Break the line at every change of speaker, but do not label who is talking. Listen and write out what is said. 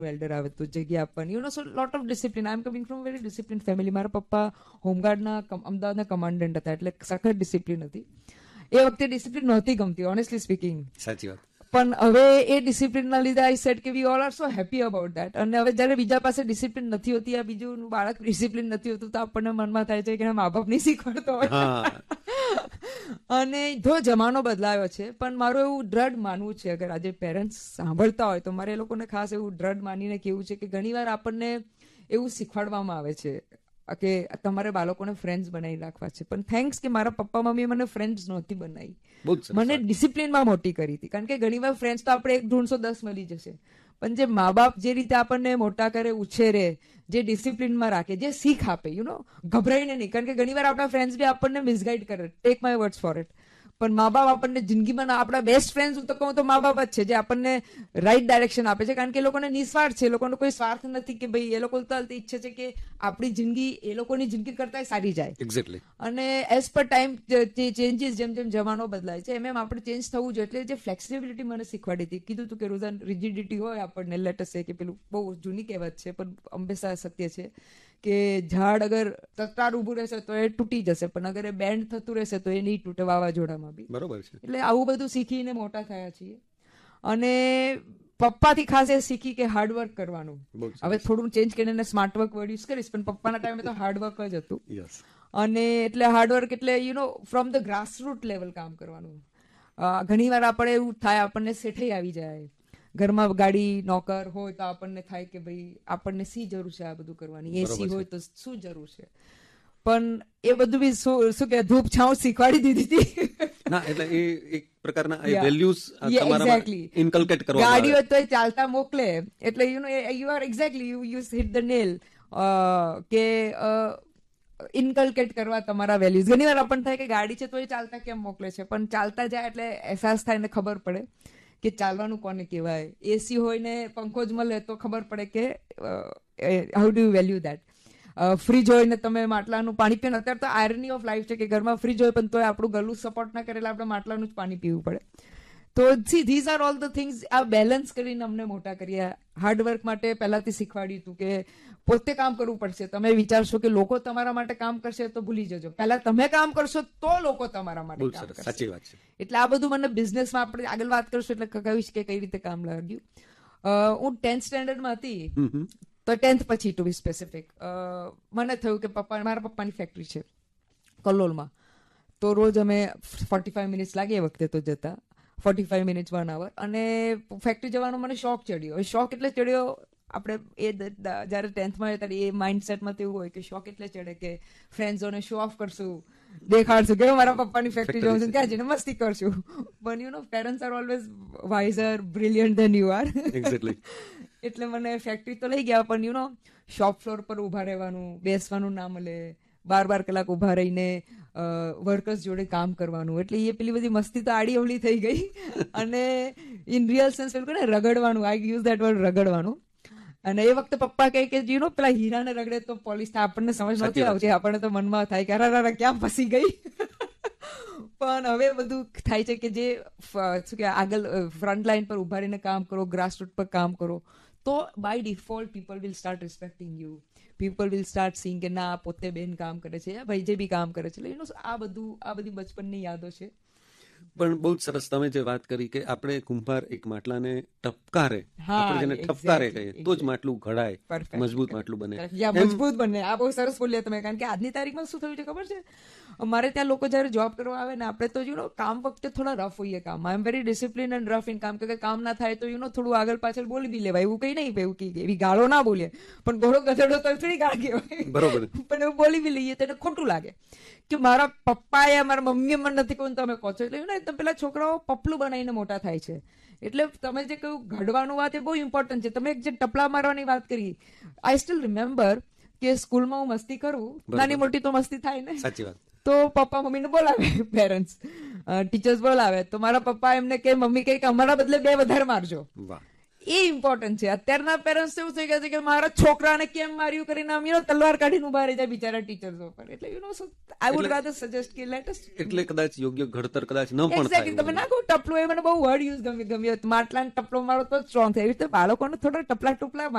Elder આવે તો જગ્યા આપવાની, you know, so lot of discipline. I am coming from very discipline family. મારા પપ્પા હોમગાર્ડના અમદાવાદના કમાન્ડન્ટ હતા, એટલે સખત ડિસિપ્લિન હતી. એ વખતે ડિસિપ્લિન નહોતી ગમતી, ઓનેસ્ટલી સ્પીકિંગ.
સાચી વાત.
પણ હવે એ ડિસિપ્લિનના લીધે આઈ સેડ કે we all are so happy about that. અને હવે જયારે બીજા પાસે ડિસિપ્લિન નથી હોતી, આ બીજું બાળક ડિસિપ્લિન નથી હોતું, તો આપણને મનમાં થાય છે કે મા બાપ નહીં શીખવાડતો હોય. અને જો જમાનો બદલાયો છે, પણ મારું એવું દ્રઢ માનવું છે, અગર આજે પેરેન્ટ્સ સાંભળતા હોય તો મારે એ લોકોને ખાસ એવું દ્રઢ માનીને કેવું છે કે ઘણીવાર આપણને એવું શીખવાડવામાં આવે છે કે તમારે બાળકોને ફ્રેન્ડ્સ બનાવી રાખવા છે, પણ થેન્ક્સ કે મારા પપ્પા મમ્મીએ મને ફ્રેન્ડ્સ નહોતી બનાવી, મને ડિસિપ્લિનમાં મોટી કરી હતી. કારણ કે ઘણીવાર ફ્રેન્ડ્સ તો આપણે 1 ઢૂંઢશો 10 મળી જશે, પણ જે મા બાપ જે રીતે આપણને મોટા કરે, ઉછેરે, જે ડિસિપ્લિનમાં રાખે, જે શીખ આપે, યુ નો, ગભરાઈને નહીં. કારણ કે ઘણીવાર આપણા ફ્રેન્ડ્સ બી આપણને મિસગાઈડ કરે, take my words for it. પણ મા બાપ આપણને જિંદગીમાં આપણા બેસ્ટ ફ્રેન્ડ્સ હું તો કહું તો મા બાપ જ છે, જે આપણને રાઈટ ડાયરેક્શન આપે છે. કારણ કે એ લોકોને નિસ્વાર્થ છે, એ લોકોનો કોઈ સ્વાર્થ નથી કે ભાઈ એ લોકો તો ઈચ્છે છે કે આપણી જિંદગી એ લોકોની જિંદગી કરતા સારી જાય.
એક્ઝેક્ટલી. અને
એઝ પર ટાઈમ ચેન્જીસ, જેમ જેમ જમાનો બદલાય છે એમ એમ આપણે ચેન્જ થવું જોઈએ. એટલે જે ફ્લેક્સિબિલિટી મને શીખવાડી હતી, કીધું હતું કે રોઝાન રિજિડિટી હોય આપણને, લેટસ સે કે પેલું બહુ જૂની કહેવત છે પણ હંમેશા સત્ય છે કે ઝાડ અગર તત્તાર ઉભું રહેશે તો એ તૂટી જશે, પણ અગર એ બેન્ડ થતું રહેશે તો એ નહીં તૂટે વાવાઝોડામાં બી.
બરોબર છે.
એટલે આવું બધું શીખીને મોટા થયા છીએ. અને પપ્પાથી ખાસ એ શીખી કે હાર્ડવર્ક કરવાનું. હવે થોડું ચેન્જ કરીને સ્માર્ટ વર્ક વર્ડ યુઝ કરીશ, પણ પપ્પાના ટાઈમે તો હાર્ડવર્ક જ હતું. અને એટલે હાર્ડવર્ક એટલે you know from the grassroot level કામ કરવાનું. ઘણીવાર આપણે એવું થાય, આપણને સેઠાઈ આવી જાય ઘરમાં, ગાડી નોકર હોય તો આપણને થાય કે ભાઈ આપણને શી જરૂર છે આ બધું કરવાની, એસી હોય તો શું જરૂર છે. પણ એ બધું બી શું કે ધૂપ છાંવ શીખવાડી દીધી હતી.
ના, એટલે એ એક પ્રકારના વેલ્યુઝ તમારામાં ઇન્કલ્કેટ કરવા.
ગાડી હોય તો ચાલતા મોકલે, એટલે you know you are exactly you hit the nail કે ઇન્કલ્કેટ કરવા તમારા વેલ્યુઝ. ઘણી વાર આપણને થાય કે ગાડી છે તો એ ચાલતા કેમ મોકલે છે, પણ ચાલતા જાય એટલે અહેસાસ થાય ને ખબર પડે કે ચાલવાનું કોને કહેવાય. એસી હોય ને પંખો જ મળે તો ખબર પડે કે how do you value that. Fridge હોય ને તમે માટલાનું પાણી પીને, અત્યારે તો આયરની ઓફ લાઈફ છે કે ઘરમાં ફ્રીજ હોય પણ તોય આપણું ગળું સપોર્ટ ના કરેલા આપણે માટલાનું જ પાણી પીવું પડે. તો C these are all the things. આ બેલેન્સ કરીને અમને મોટા કર્યા. હાર્ડવર્ક માટે પહેલાથી શીખવાડ્યું હતું કે પોતે કામ કરવું પડશે. તમે વિચારશો કે લોકો તમારા માટે કામ કરશે તો ભૂલી જજો, પહેલા તમે કામ કરશો તો લોકો તમારા માટે કામ કરશે.
સાચી વાત છે.
એટલે આ બધું મને બિઝનેસમાં આપણે આગળ વાત કરશું એટલે કહીશ કે કઈ રીતે કામ લાગ્યું. હું 10th સ્ટેન્ડર્ડમાં હતી, તો 10th પછી ટુ બી સ્પેસિફિક, મને થયું કે મારા પપ્પાની ફેક્ટરી છે કલોલમાં, તો રોજ અમે 45 મિનિટ્સ લાગે એ વખતે તો જતા, 45 મિનિટ્સ 1 hour. અને ફેક્ટરી જવાનો મને શોખ ચડ્યો. શોખ એટલે ચડ્યો, આપણે એ જયારે 10thમાં ત્યારે એ માઇન્ડસેટમાં તો એવું હોય કે શોખ એટલે ચડે કે ફ્રેન્ડ્સોને શો ઓફ કરશું, દેખાડશું કે મારા પપ્પાની ફેક્ટરી જવું છું, ત્યાં જઈને મસ્તી કરશું. પણ you know parents are always વાઇઝર, brilliant then you are. Exactly. એટલે મને ફેક્ટરી તો લઈ ગયા, પણ યુ નો શોપ ફ્લોર પર ઉભા રહેવાનું, બેસવાનું ના મળે, 12 કલાક ઉભા રહીને વર્કર્સ જોડે કામ કરવાનું. એટલે એ પેલી બધી મસ્તી તો આડી અવળી થઈ ગઈ. અને ઇન રિયલ સેન્સ પેલું ને રગડવાનું, આઈ યુઝ દેટ વર્ડ, રગડવાનું. અને એ વખતે પપ્પા કહે કે યુ નો પેલા હીરાને રગડે તો પોલિશ થાય, આપણને સમજ નથી આવતી, આપણને તો મનમાં થાય કે અરે ક્યાં ફસી ગઈ. પણ હવે બધું થાય છે કે જે શું કે આગળ ફ્રન્ટ લાઈન પર ઉભા રહીને કામ કરો, ગ્રાસરૂટ પર કામ કરો, તો by default people will start રિસ્પેક્ટિંગ you. People will start સીંગ કે ના પોતે બેન કામ કરે છે, ભાઈ જે બી કામ કરે છે. આ બધી બચપનની યાદો છે.
પણ બહુ જ સરસ તમે જે વાત કરી કે આપણે કુંભાર એક માટલાને ટપકારે, આપણે જેને ઠપકારે કહીએ તો જ માટલું ઘડાય, મજબૂત માટલું બને,
મજબૂત બને. આ બહુ સરસ બોલ્યા તમે. કારણ કે આજની તારીખમાં શું થયું છે ખબર છે, અમારે ત્યાં લોકો જયારે જોબ કરવા આવે ને, આપણે તો યુ નો કામ વખતે થોડા રફ હોઈએ કામ. આઈ am very discipline and rough in કામ. કે કામ ના થાય તો યુ નો થોડું આગળ પાછળ બોલી બી લેવાય, એવું કઈ નહીં એવું કઈ એવી ગાળો ના બોલીએ, પણ ઘોડો ગધેડો તો થોડી ગાળ કહેવાય. બરોબર. પણ એવું બોલી બી લઈએ તો એને ખોટું લાગે કે મારા પપ્પાએ મારા મમ્મીએ મને નથી કહ્યું તમે કહો છો. એટલે પેલા છોકરાઓ પપલું બનાવીને મોટા થાય છે. એટલે તમે જે કહ્યું ઘડવાનું વાત એ બહુ ઇમ્પોર્ટન્ટ છે. તમે જે ટપલા મારવાની વાત કરી, આઈ સ્ટીલ રિમેમ્બર કે સ્કૂલમાં હું મસ્તી કરું, નાની મોટી તો મસ્તી થાય ને. સાચી વાત. તો પપ્પા મમ્મીને બોલાવે, પેરેન્ટ્સ ટીચર્સ બોલાવે, તો મારા પપ્પા એમને કે મમ્મી કહે કે અમારા બદલે 2 વધારે મારજો. એ ઇમ્પોર્ટન્ટ છે. અત્યારના પેરેન્ટ્સ એવું થઈ ગયા છે કે મારા છોકરાને કેમ માર્યું કરીને આમ તલવાર કાઢીને ઉભા રહી જાય બિચારા ટીચર્સ ઉપર. એટલે આઈ વુડ રાધર સજેસ્ટ કે લેટ અસ,
એટલે કદાચ યોગ્ય ઘડતર કદાચ ન પણ થાય.
તમે ના કહો ટપલું, એ મને બહુ વર્ડ યુઝ ગમ્યો. માટલા ટપલો મારો તો સ્ટ્રોંગ થાય. એવી રીતે બાળકોને થોડા ટપલા ટપલા